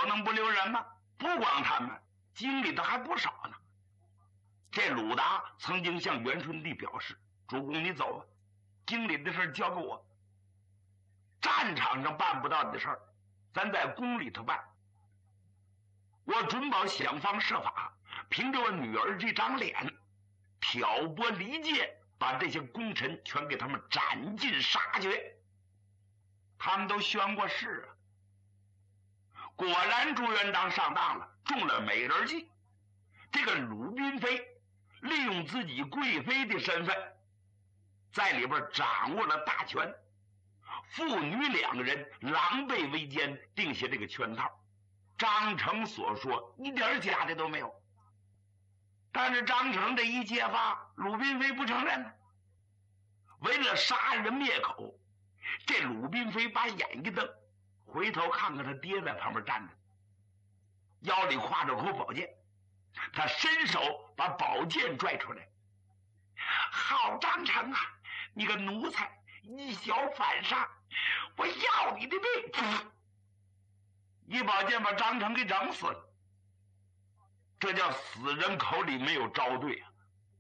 有能不留人吗？不光他们，京里的还不少呢。这鲁达曾经向元顺帝表示：主公你走吧，京里的事交给我，战场上办不到的事儿，咱在宫里头办。我准保想方设法，凭着我女儿这张脸，挑拨离间，把这些功臣全给他们斩尽杀绝。他们都宣过誓啊。果然朱元璋上当了，中了美人计。这个鲁宾妃利用自己贵妃的身份，在里边掌握了大权，父女两个人狼狈为奸，定下这个圈套。张成所说一点假的都没有。但是张成这一揭发，鲁宾妃不承认呢。为了杀人灭口，这鲁宾妃把眼一瞪，回头看看他爹在旁边站着，腰里挎着口宝剑，他伸手把宝剑拽出来。好张成啊，你个奴才，一小反杀，我要你的命！一宝剑把张成给整死了。这叫死人口里没有招对啊！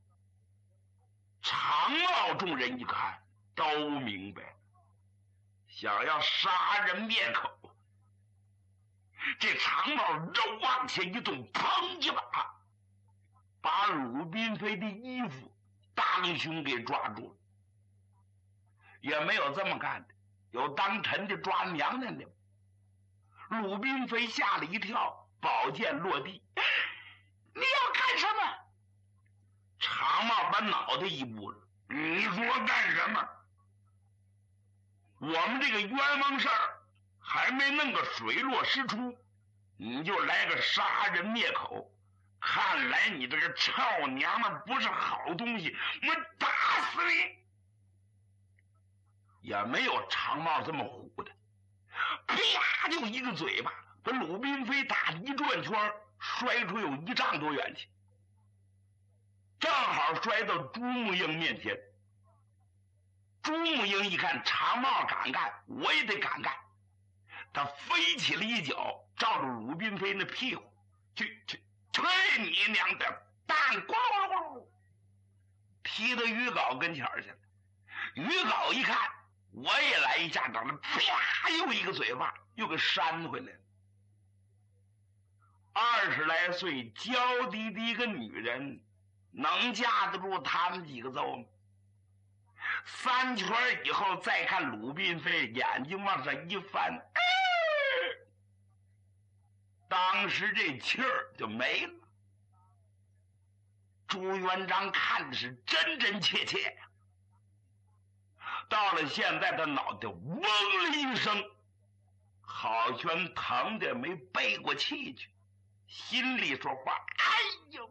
常茂众人一看都明白，想要杀人灭口。这常茂肉往前一动，砰一把把鲁宾妃的衣服当胸给抓住了。也没有这么干的，有当臣的抓娘娘的。鲁宾妃吓了一跳，宝剑落地。你要干什么？常茂把脑袋一拨，你说干什么？我们这个冤枉事儿还没弄个水落石出，你就来个杀人灭口，看来你这个臭娘们不是好东西，我打死你！也没有常茂这么虎的，啪就一个嘴巴，把鲁宾妃打一转圈，摔出有1丈多远去，正好摔到朱木英面前。朱木英一看常茂敢干，我也得敢干，他飞起了一脚，照着鲁宾妃那屁股，去你娘的蛋，咣咣咣，踢到于皋跟前去了。于皋一看，我也来一下掌了，啪又一个嘴巴，又给扇回来了。20来岁娇滴滴个女人，能架得住他们几个揍吗？3圈以后再看鲁宾妃，眼睛往上一翻，当时这气儿就没了。朱元璋看的是真真切切呀。到了现在，他脑袋嗡了一声，好像疼得没背过气去，心里说话：哎呦，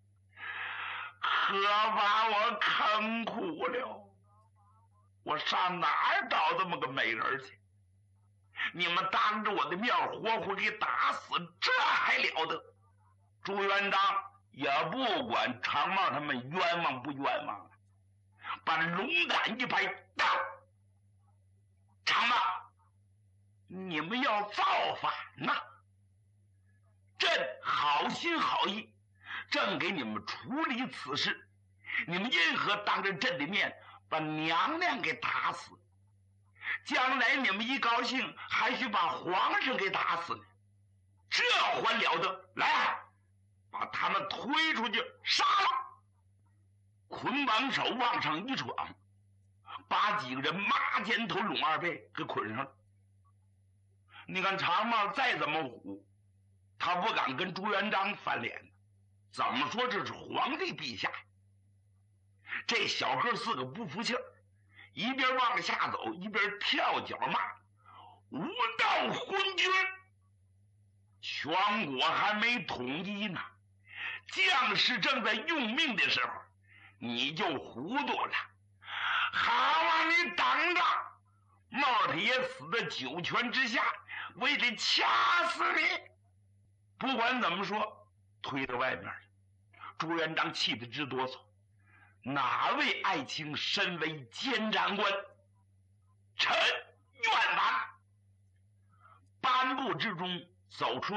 可把我坑苦了！我上哪儿找这么个美人去？你们当着我的面活活给打死，这还了得？朱元璋也不管常茂他们冤枉不冤枉了，把龙胆一拍，到常茂，你们要造反呐！朕好心好意，朕给你们处理此事，你们因何当着朕的面把娘娘给打死？将来你们一高兴，还需把皇上给打死呢，这还了得！来，把他们推出去杀了！捆绑手往上一闯，把几个人抹肩头拢二背给捆上了。你看常茂再怎么虎，他不敢跟朱元璋翻脸，怎么说这是皇帝陛下？这小哥4个不服气儿，一边往下走，一边跳脚骂：无道昏君！全国还没统一呢，将士正在用命的时候，你就糊涂了！好啊，你等着！茂太爷死在9泉之下，我也得掐死你！不管怎么说，推到外面了。朱元璋气得直哆嗦。哪位爱卿身为监斩官？臣愿完。颁布之中走出